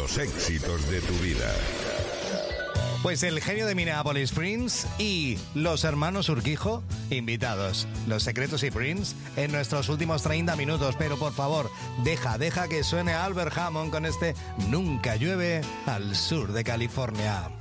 los éxitos de tu vida. Pues el genio de Minneapolis, Prince, y los hermanos Urquijo, invitados. Los Secretos y Prince en nuestros últimos 30 minutos. Pero por favor, deja que suene Albert Hammond con este Nunca llueve al sur de California.